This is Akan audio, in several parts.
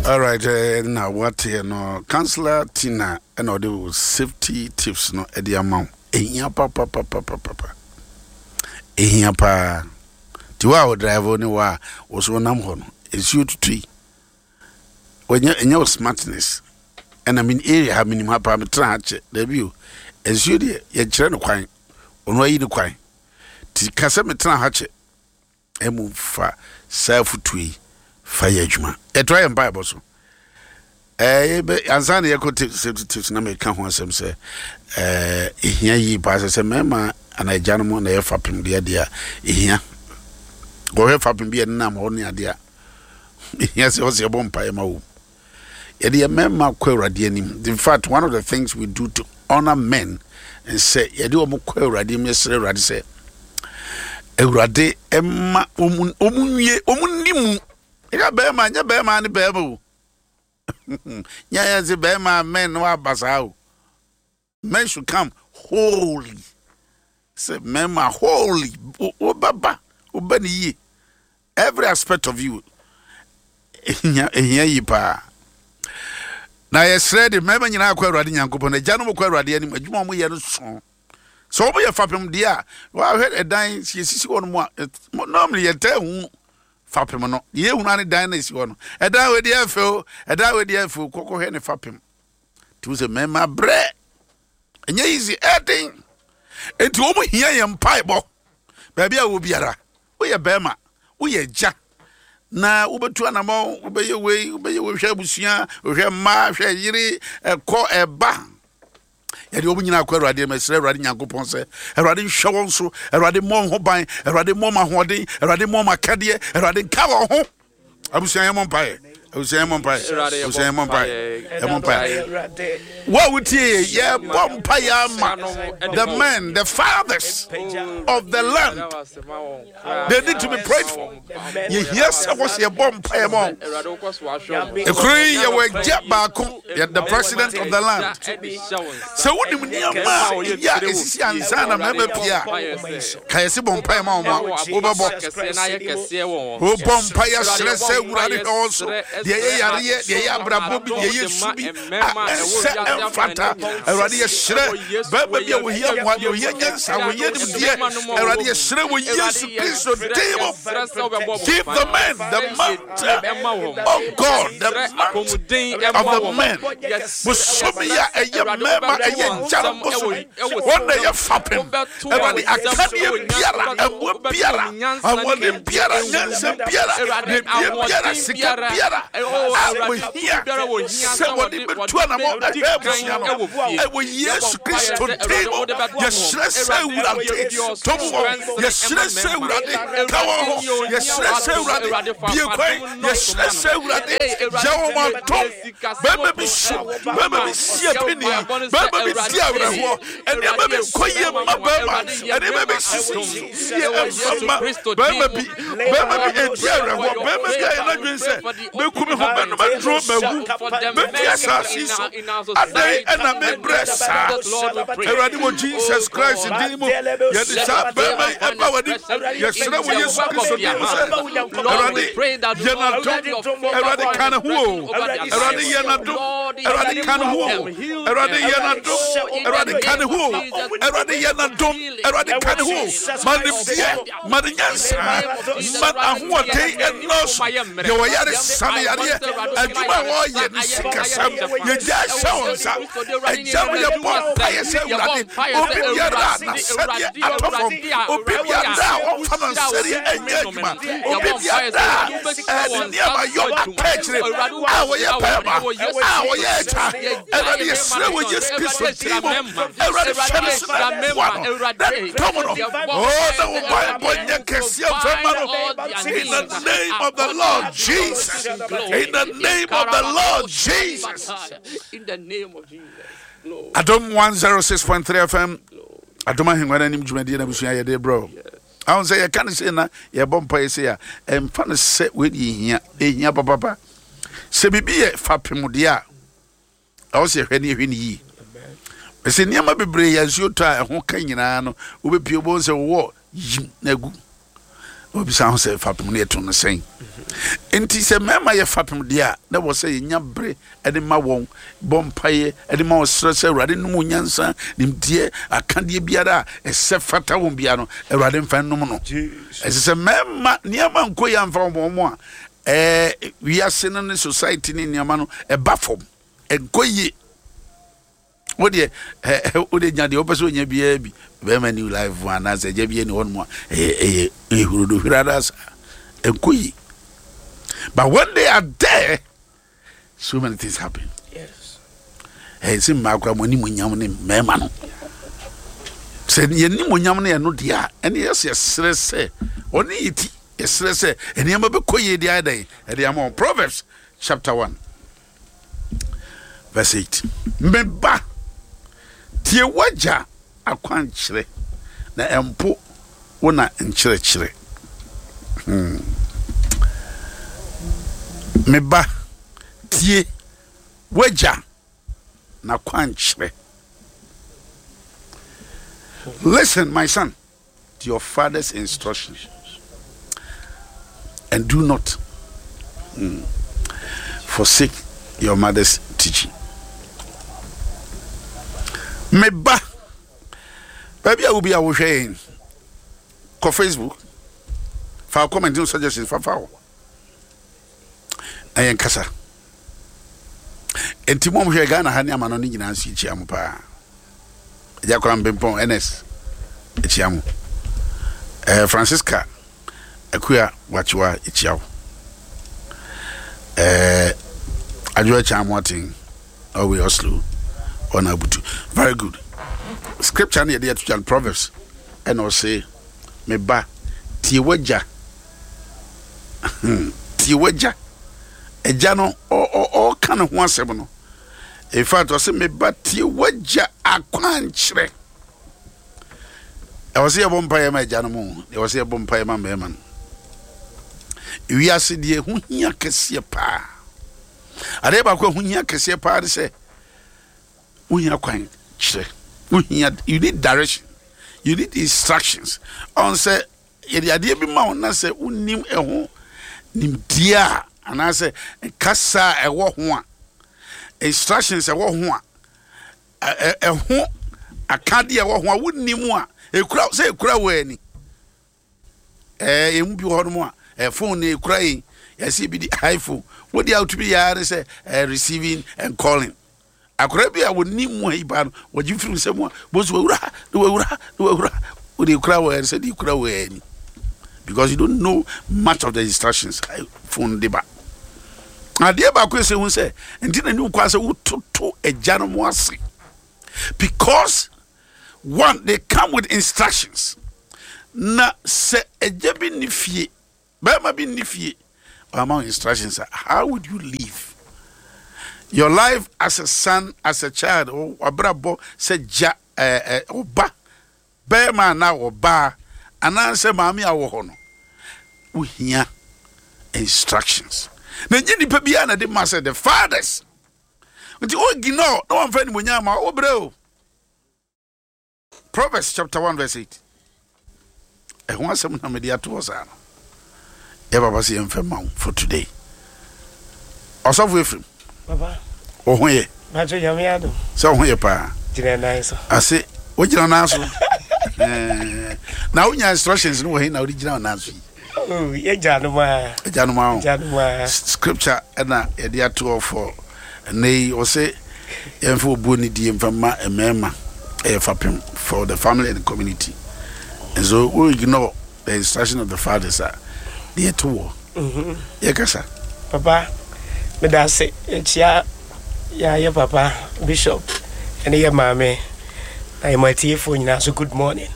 All right, now what no Councillor Tina and all the safety tips no at the amount. Ehia papa. Ehia pa. Tiwa drive only wa was one am is you to tree. When you in your smartness, and I mean area have minimum parameter debut as you dear your channel quine on why you quine. Casametra hatchet a move for self tree fire juma. A try and Bible so. Ansani echo tips na make one some say here ye passes a mema and a gentleman air fapping the idea here. Go ahead fapping be a name only idea. Yes, it was your bumpire move. Yet the mema queradianim. In fact, one of the things we do to honor men and say, Yadu queradim, yes, sir, say. Eurade Emma Omunimu. Ika bema, nya bema ni bema. Nya zi bema men wa basao. Men should come holy. Say mema holy. Obaba. Obani ye. Every aspect of you. Nya yi pa. Na yesrede mema nyina akwa Eurade Nyankopon. Na janu mo kwa Eurade ani adwuma mo ye no so. So we have fapem dia. Well, I heard a dying sisi one more. Normally a tell fapem no. Ye unani dying is one. A die with the FO, a die with the FO, cocoa hen fapem. To the mema bread. And ye easy adding. And to over here yam pipe. Baby, I will be a. We a bema. We a jack. Na uba tu anamo, obey your way, share busia, share ma, share yiri, a call a bang. Yet you open your Eurade, Miss Radin Yankopon say, a Radin Shawonso, a Radin Mom Hobine, a Radin Moma Hodi, a Radin Moma Cadia, a Radin Cover home. I will say, I'm on pie. I will say, I'm on pie. I will say, I'm on pie. I'm on pie. What would ye, yeah, Bompire, the men, the fathers of the land, they need to be prayed for. You hear what's your Bompire mom? A cree, you were jet back, yet the president of the land. So, what do you mean? Yeah, it's Yansana, member Pia. Kayasi Bompire mom, Overbox, who Bompire Shrese, also. The Abra Bobby, the Subi, and Fata, a radia shred, Baby, we hear what you hear, and we hear them here, a radia shred, we use to table. Keep the men, the mountain, oh God, the mountain of the men. Musumia, a young member, a young Jarabos, one day a fapping, about the Academy Piara, and one Piara, and one Piara, Nansen Piara, the Piara, Sika Piara. I will hear somebody between them all I will yes, Christo table. Yes, let's say we are Tomo. Yes, let's say we are Kawa. Yes, let's say we are Biaquay. Yes, let's say we are Jawama Tom. Baby, baby, see a penny. Baby, see a reward. And baby, Koya Mabama. And baby, see a baby, and Jara. Baby, I say, Come home and drop my and I may breast. I Jesus Christ in Demo. Yes, it's up. Yes, pray that and you are all yet Sikasam, you just show us a Jamia Bompire, open your open your down, open Syria and Yagma, open your down, and nearby your patron, our Yapama, our Yata, and I just slow with your Christian team, and rather Shamus, that Tomano, oh, the boy, you can see in the name of the Lord Jesus. In the name of the Lord Jesus. In the name of Jesus. Adom 106.3 FM. Adoma hingwa na nim dwumadi na busu ya de bro. I won say you can say na ye bompa ye say ya emfa no se we hia papa. Se bibi ye fapem de a. I was hwani yi. Me se niam bebre ya nsuo to a ho kan nyina no wo be pie bo se wo yim na gu. obi sa ho se fapem ne eto no sen enti se mema ye fapem dia na wo se nya bre ede ma won bompaye ede ma osrese awurade no mu nyansa nimdie akade biara ese fata won bia no awurade mfa nom no ese se mema niama nko ya mfa mo a we are seen in the society ni niama no e bafom enko yi wode nya de opeso nya bia bi be ma new life one as e bia ni won mo hurudo hiradas enko yi. But when they are there, so many things happen. Yes. Hey, see, Margaret, when you money, man, said ye ni monyam na no dia, and yes, say, only it, yes, say, and you may be koye the other day, and they are Proverbs chapter 1, verse 8. Meba, tie waja, akwanchire, na empo, wona nchire. Meba tie waja na kwanchre. Listen, my son, to your father's instructions, and do not forsake your mother's teaching. Meba, baby, I will be our sharing. Ko Facebook, for commenting suggestions for foul. Ayen kasa enti mom hwe Ghana ha ne amano ni nyina nsi chiam pa ja kwa mbempon NS chiam Francisca akuya wachiwa chiaw adwa chiam watin owe Oslo ona butu. Very good. Scripture na dey to Proverbs and o say me ba tie waja tie waja ejano o kan ho asem no. In fact, I say me bati waja akwanchre. I was here bompaye ma ejano mo. I was here bompaye ma mema. Wi ase de hu hia kese pa. Ade ba ko hu hia kese pa de say hu hia kwan chre. Hu hia, you need direction. You need instructions. On say ye de ade bi ma na say unim eho nim dia. And I say, Kasa a walk one. Instructions a walk one. A candy a walk one wouldn't need more. A crowd say, crowd any. It won't be hard more. A phone a crying. Yes, he be the iPhone. What the out to be say receiving and calling. A crabby I would need more about what you feel someone was would you crowd and said you crowd any. Because you don't know much of the instructions. I phone deba. Adia ba kwese hu se enti na ni kwase utoto ejano mo ase because one they come with instructions na se ejebi ni fie ba ma bi ni fie among instructions. How would you live your life as a son, as a child or abrabo se ja oba ba ma na oba ananse maami awo ho no uhia instructions. Nanyini pebia na de master the fathers. Nti ogino no one friend munyama obreo. Proverbs chapter 1 verse 8. E ho asem na me dia to osa no. E baba se emfema for today. Osofu efrim. Baba. O ho ye. Na jo yami ado. So ho ye pa. Jina na so. Ase o jina na so. Na unya instructions no he na o jina na so. Oh, Januma. Scripture and a dear tour for nay or say, and for Bunny Diemfama and Mema, for the family and the community. And so we ignore the instruction of the fathers are dear tour. Yakasa. Papa, but I say, it's ya, Papa, Bishop, and your mammy. I am my telephone now, so good morning.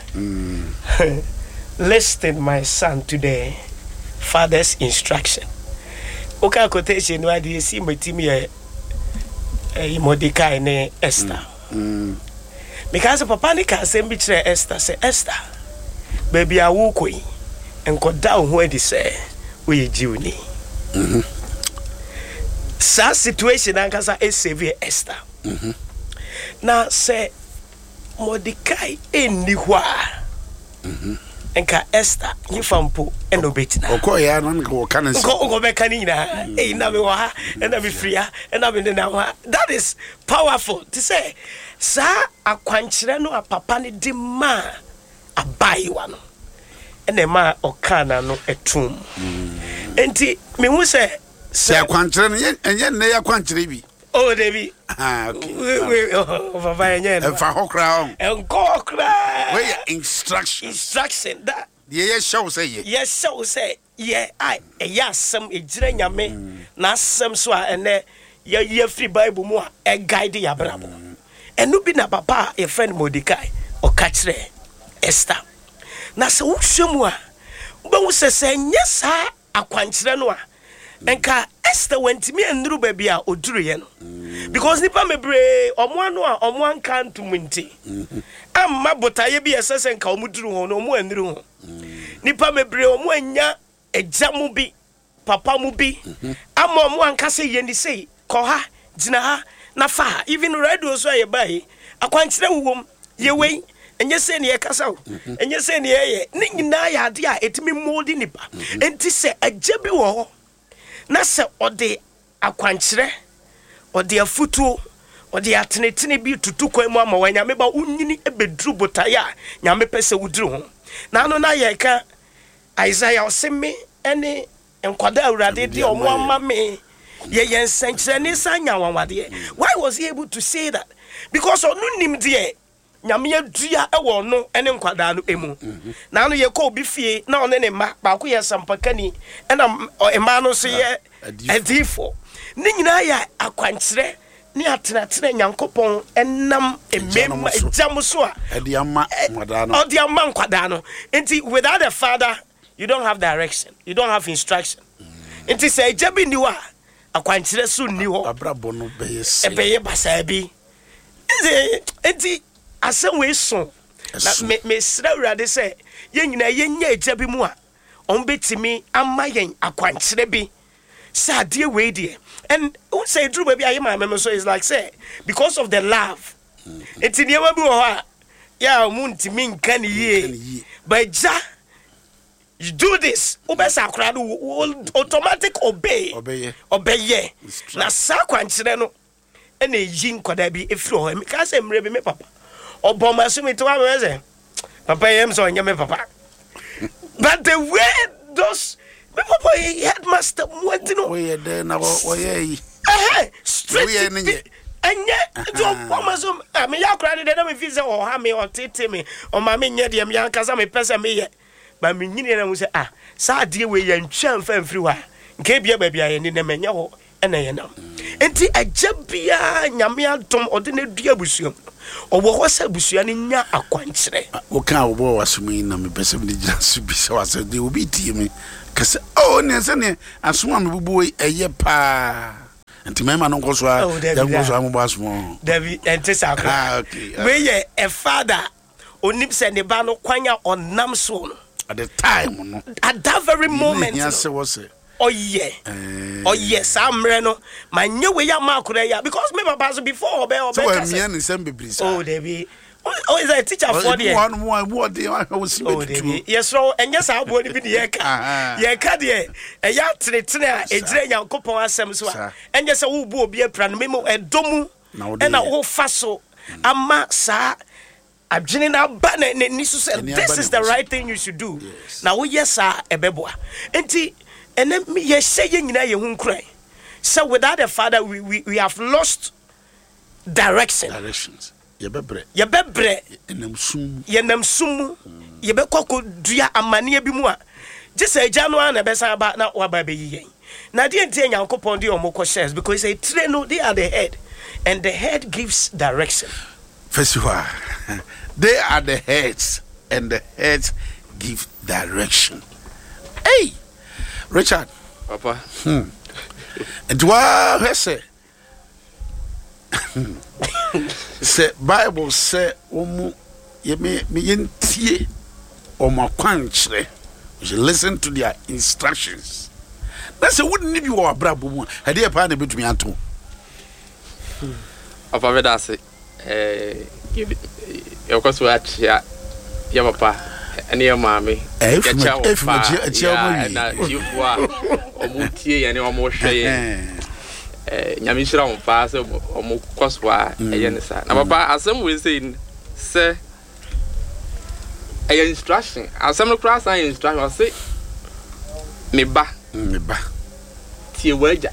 Listen, my son, today, father's instruction. Okay, quotation, why do you see my team here? Mordecai and Esther. Because Papa Nika send me to Esther, say, Esther, baby, I walk away and go down where they say, we Junie. Such situation, I can say, severe Esther. Now, say, Mordecai, anywhere. enka Esther yifampo eno betina okoya no nko kan nko be kanina na me wa ha na me fria na me na wa. That is powerful to say sa akwankyere no apapa ne di ma abaiwa no ene ma okana no etum enti me hu se akwankyere no enye ne akwankyere bi. Oh, Debbie. Okay. We fa hokra enko kra. We instruction that. Ye show say ye. Yes, so say ye I yasem ejire nyame na asem so a ene ye free Bible mu a guide ya brabo. Enu bi na papa e friend Mordecai o ka kire Esther. Na se wo hwemu a wo be wo se nyesa akwankyere no a enka Esther went me andru baby a oduru ye no because nipa mebre omo anu a omo anka ntumunti amma botaye bi esese nka omuduru ho no omo andru ho nipa mebre omo anya ejamu bi papa mu bi amma omo anka se ye ni sei ko ha gina ha na fa even radio so ye bai akwankyere wuwom ye wei enye se ne ye kasa o enye se ne ye ni nyina ya ade a etimi moldi nipa enti se ajabi wo ho na se ode akwankyere ode afutuo ode atenetene bi tutu kwan mu ama wanyame ba unyini ebedru botaya nyame pese wudru ho na no na ye ka Isaiah oseme ene enkwada awurade de omo ama me ye yensenkyere ni sanya wanwade. Why was he able to say that? Because onu nim de nyame adua ewo no ene nkwada no emu na no ye ko bi fie na one ne ma ba ko ye sampakani ena ema no so ye adifo ni nyina ya akwankyere ni atenatene nyankopon enam emema ejam so a ediama nkwada no odiama nkwada no enti without a father you don't have direction, you don't have instruction. Enti say ejabi ni wa akwankyere so ni ho abrabo no beye ebeye basabi enti asem we so na me sra urade say ye nyina ye nya ejabi mu a on betimi ama yen akwankyere bi sa de we de and who say true baby I my memo so is like say because of the love enti ne wa bi wo ha ya muntimi nka ne ye but ja you do this obesa akra will automatic obey na sa akwankyere no ena yi nkoda bi efiri ho me ka say mre bi me papa oboma so me to wa me say papa yem so nya me papa but the way those me papa headmaster mwentino we there na wo ye straight we enye do oboma so me ya akra de na me fi say o ha me o tete me o ma me nya de me yankasa me pesa me ye ba me nyine na mu say sa de we ye ntwa mfa mfiri wa nke bia ba bia ye ni na menya ho ena ye nam enti ajabia nyame adom ode na dua busuam owo ho sa busua ni nya akwankyere wo kan wo bo wasumi na me pese me gina su bi se wase de obi tie me kase oh ne se ne asoma me bubu eye pa enti mema no nkoso a ya nkoso am bo asoma David enti sakra we ye a father onip se ne ba no kwanya onam so no at the time no at that very moment yes was it oh yes amre no manye we ya makura ya because me papa so before obe so me and sem bebris oh David oh is a teacher for there one more day I was see yes so enye sa abo ni bi de ye ka de e ya tretene a ejire nyankopon asem so a enye se wo bu obi apra no memo edomu e na wo fa so ama sa adwene na ba na ni so say this is the right thing you should do now wo yes ebeboa enti ene ye say ye nyina ye hu nkran so without a father we have lost directions ye bebre enam sum ye be kokko dua amane bi mu a just a January na be sa ba na wa ba be yi na de enti Nyankopon de omoko shares because a train no they are the head and the head gives direction. First of all, they are the heads and the heads give direction. Hey, Richard, Papa. And what say? Say Bible say omu ye me yentie omo kwankyere. You should listen to their instructions. That's a wouldn't need you or brabo mu. Had you pa na betumi ato. Papa we da say your course watch ya papa Any mommy. If you na jifwa omutie yani omohwe nyamishira on pa se omukoswa eye sa na papa asem we say say eye instruction asem no class and instruction say me ba tie waja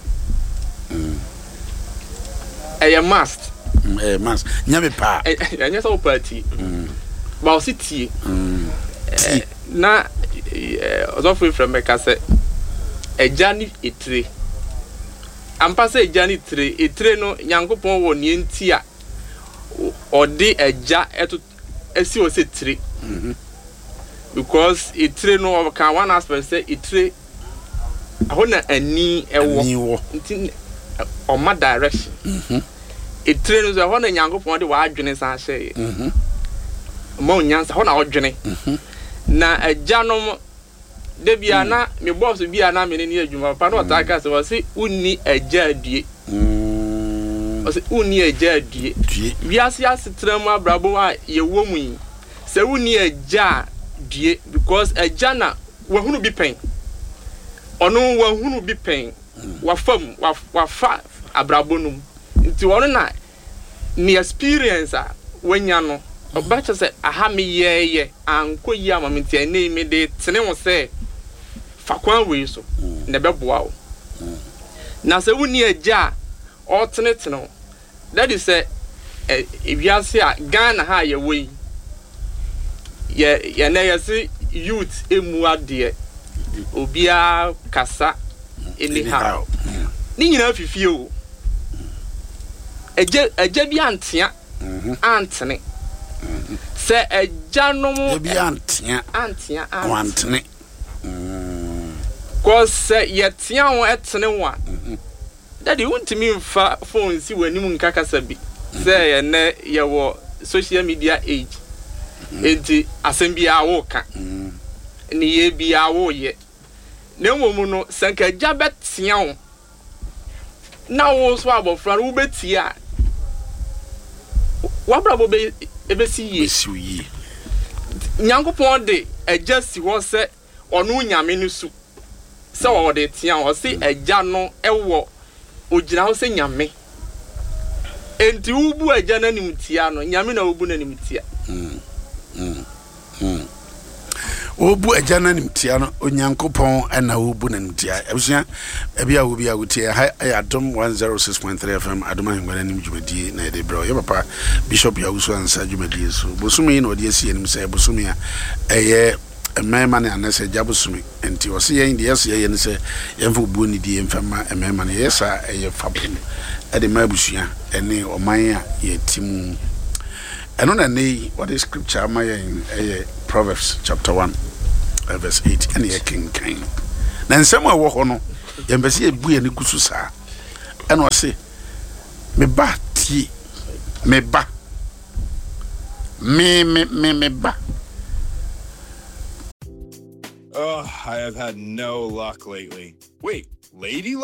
eye must nyame pa anya so party ba o tie na ozo free from me ka say ejani etre ampa say ejani etre no Nyankopon wo ne enti a odi eja eto esi o se tre because etre no can one aspect say etre ahona ani ewo nti o ma direction etre no so ahona Nyankopon de wa adwene san hye mo nyansa ahona odwene na eja no de bia na me boss bia na me ni adwuma pa no ta ka se wo se uni eja adue o se uni eja adue wiase asetram abrabo a ye wo mu yi se uni eja due because eja na wahunu bi pen ono wahunu bi pen wafam wafa abrabo num nti wono na ni experience a wanya no obacha se aha me yeye anko yi amamenti ene me de tene wo se fakwan we so na beboa wo na se woni agya o tene that is say ebiase a Ghana ha ye we ye na ye se youth emu ade obia kasa anyhow ni nyina fifie o agya bi antea antene se agya no bi antea wantene cause yetia ho etene wa daddy won't me mfa phone si wani mu nkaka sabi say ye na ye wo social media age enti asembi awo ka ni ye bi awo ye na momu no sanka agya betia ho na wo so abofra wo betia wabrabo be ebesi ye Nyankopon de agya si wo se onu nyame no su se wo de tia wo se agya no ewo ogina wo se nyame enti ubu agya na nim tia no nyame na ubu na nim tia obu agya na nim tia no Onyankopon na ubu na nim tia ebusua ebia wo bia wotie ha adom 106.3 FM adom ahengwana nim dwumadi na ede bro ye papa bishop ya wusu ansa dwumadi so bosumi na odi esi enim se bosumi a eye emema ne anase jabosumi enti wose yen de yes ye ne se yemfa obu ni die mfama emema ne yesa eye fapem ede mabusua ene oman a ye timu eno na nei what is scripture ma yen eye Proverbs chapter 1 verse 8 ene ye king na nsem a wo ho no yembese ebu ye ne kusu saa ene wose me ba tie me ba me ba. Oh, I have had no luck lately. Wait, lady luck?